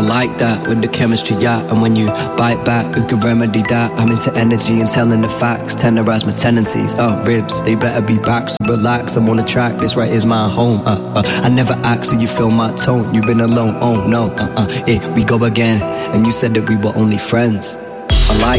like that with the chemistry, yeah. And when you bite back, who can remedy that? I'm into energy and telling the facts, tenderize my tendencies. Ribs, they better be back, so relax. I'm on the track, this right is my home. I never act, so you feel my tone. You've been alone, oh no, we go again. And you said that we were only friends. I like